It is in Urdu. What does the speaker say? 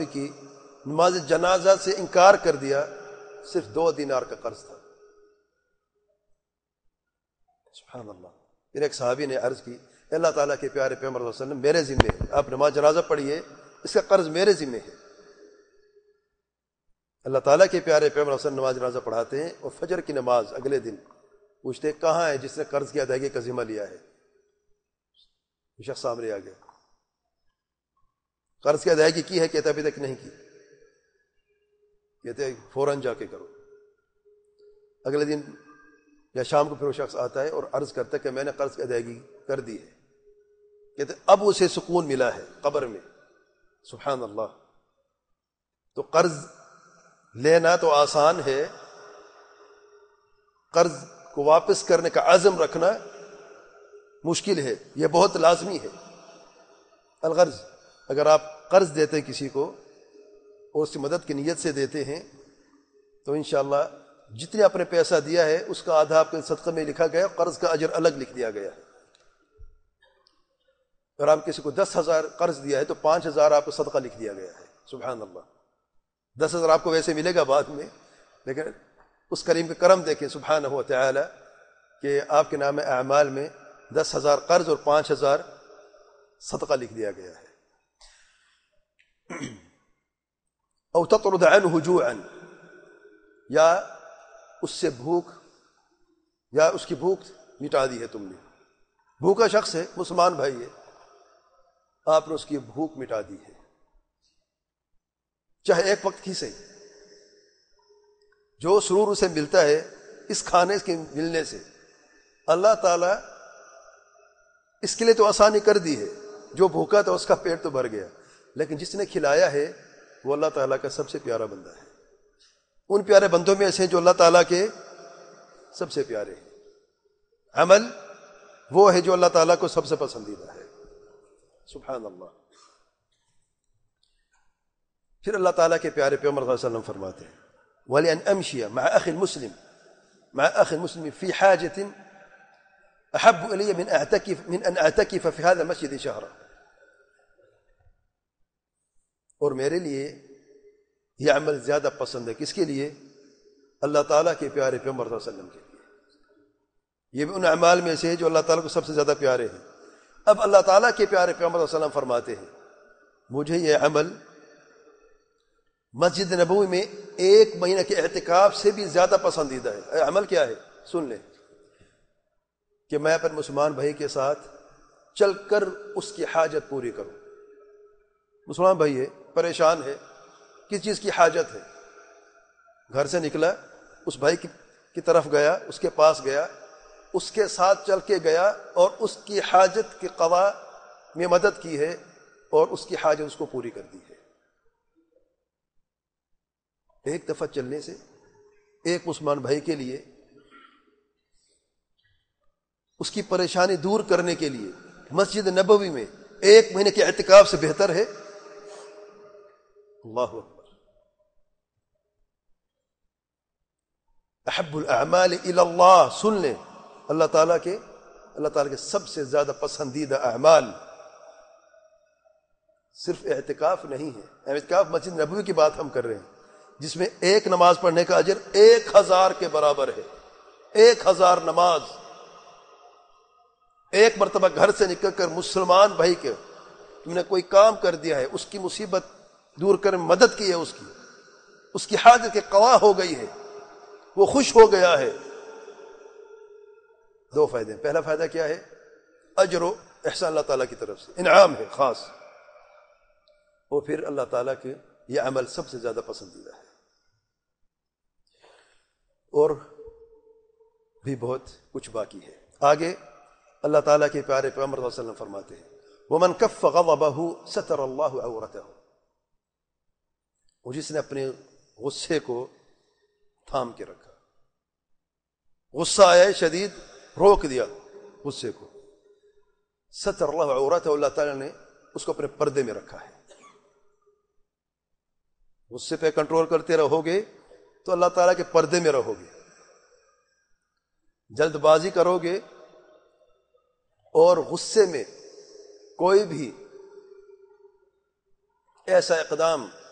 بھی کی, نماز جنازہ سے انکار کر دیا, صرف 2 دینار کا قرض تھا. سبحان اللہ. پھر ایک صحابی نے عرض کی, اللہ تعالیٰ کے پیارے پیغمبر صلی اللہ علیہ وسلم میرے ذمے ہے, آپ نماز جنازہ پڑھیے, اس کا قرض میرے ذمے ہے. اللہ تعالیٰ کے پیارے پیغمبر صلی اللہ علیہ وسلم نماز جنازہ پڑھاتے ہیں, اور فجر کی نماز اگلے دن پوچھتے ہیں کہاں ہے جس نے قرض کی ادائیگی کا ذمہ لیا ہے. شخص سامنے آ گیا, قرض کی ادائیگی کی ہے, کہتا ابھی تک نہیں کی. کہتے ہیں فوراً جا کے کرو. اگلے دن یا شام کو پھر وہ شخص آتا ہے اور عرض کرتا ہے کہ میں نے قرض کی ادائیگی کر دی ہے. کہتے ہیں اب اسے سکون ملا ہے قبر میں. سبحان اللہ. تو قرض لینا تو آسان ہے, قرض کو واپس کرنے کا عزم رکھنا مشکل ہے, یہ بہت لازمی ہے. الغرض, اگر آپ قرض دیتے ہیں کسی کو اور اس کی مدد کی نیت سے دیتے ہیں تو انشاءاللہ جتنے آپ نے پیسہ دیا ہے اس کا آدھا آپ کے صدقہ میں لکھا گیا, قرض کا اجر الگ لکھ دیا گیا ہے. اگر آپ کسی کو 10,000 قرض دیا ہے تو 5,000 آپ کو صدقہ لکھ دیا گیا ہے. سبحان اللہ. 10,000 آپ کو ویسے ملے گا بعد میں, لیکن اس کریم کا کرم دیکھیں سبحانہ و تعالی کہ آپ کے نام اعمال میں 10,000 قرض اور 5,000 صدقہ لکھ دیا گیا ہے. او تطرد عنه جوعا, یا اس سے بھوک, یا اس کی بھوک مٹا دی ہے تم نے. بھوکا شخص ہے, مسلمان بھائی ہے, آپ نے اس کی بھوک مٹا دی ہے, چاہے ایک وقت کی صحیح. جو سرور اسے ملتا ہے اس کھانے کے ملنے سے, اللہ تعالیٰ اس کے لیے تو آسانی کر دی ہے. جو بھوکا تھا اس کا پیٹ تو بھر گیا, لیکن جس نے کھلایا ہے وہ اللہ تعالیٰ کا سب سے پیارا بندہ ہے. ان پیارے بندوں میں ایسے ہیں جو اللہ تعالیٰ کے سب سے پیارے ہیں. عمل وہ ہے جو اللہ تعالیٰ کو سب سے پسندیدہ ہے. سبحان اللہ. پھر اللہ تعالیٰ کے پیارے پیغمبر صلی اللہ علیہ وسلم فرماتے ہیں وَلِأَنْ أَمْشِيَ مَعَ أَخٍ مُسْلِمٍ فِي حَاجَةٍ أَحَبُّ إِلَيَّ مِنْ أَنْ أَعْتَكِفَ فِي هَذَا الْمَسْجِدِ شَهْرًا. اور میرے لیے یہ عمل زیادہ پسند ہے. کس کے لیے؟ اللہ تعالیٰ کے پیارے پیغمبر صلی اللہ علیہ وسلم کے لیے. یہ بھی ان اعمال میں سے ہے جو اللہ تعالیٰ کو سب سے زیادہ پیارے ہیں. اب اللہ تعالیٰ کے پیارے پیغمبر صلی اللہ علیہ وسلم فرماتے ہیں مجھے یہ عمل مسجد نبوی میں 1 مہینہ کے اعتکاف سے بھی زیادہ پسندیدہ ہے. عمل کیا ہے سن لیں, کہ میں اپنے مسلمان بھائی کے ساتھ چل کر اس کی حاجت پوری کروں. مسلمان بھائی ہے, پریشان ہے, کس چیز کی حاجت ہے, گھر سے نکلا, اس بھائی کی طرف گیا, اس کے پاس گیا, اس کے ساتھ چل کے گیا اور اس کی حاجت کی قضا میں مدد کی ہے اور اس کی حاجت اس کو پوری کر دی ہے. ایک دفعہ چلنے سے ایک مسلمان بھائی کے لیے اس کی پریشانی دور کرنے کے لیے مسجد نبوی میں 1 مہینے کے اعتکاف سے بہتر ہے. اللہ اکبر. احب الاعمال الی اللہ, سن لیں, اللہ تعالیٰ کے سب سے زیادہ پسندیدہ اعمال صرف اعتکاف نہیں ہے. اعتکاف مسجد نبوی کی بات ہم کر رہے ہیں جس میں 1 نماز پڑھنے کا اجر 1000 کے برابر ہے. 1000 نماز. ایک مرتبہ گھر سے نکل کر مسلمان بھائی کے تم نے کوئی کام کر دیا ہے, اس کی مصیبت دور کر مدد کی ہے, اس کی حاجت کے قضا ہو گئی ہے, وہ خوش ہو گیا ہے. 2 فائدے. پہلا فائدہ کیا ہے؟ اجر و احسان اللہ تعالیٰ کی طرف سے, انعام ہے خاص. اور پھر اللہ تعالیٰ کے یہ عمل سب سے زیادہ پسندیدہ ہے. اور بھی بہت کچھ باقی ہے. آگے اللہ تعالیٰ کے پیارے پیغمبر صلی اللہ علیہ وسلم فرماتے ہیں وَمَنْ كَفَّ غَضَبَهُ سَتَرَ اللَّهُ عَوْرَتَهُ. اور جس نے اپنے غصے کو تھام کے رکھا, غصہ آیا شدید, روک دیا غصے کو, سَتَرَ اللَّهُ عَوْرَتَهُ, اللہ تعالیٰ نے اس کو اپنے پردے میں رکھا ہے. غصے پہ کنٹرول کرتے رہو گے تو اللہ تعالیٰ کے پردے میں رہو گے. جلد بازی کرو گے اور غصے میں کوئی بھی ایسا اقدام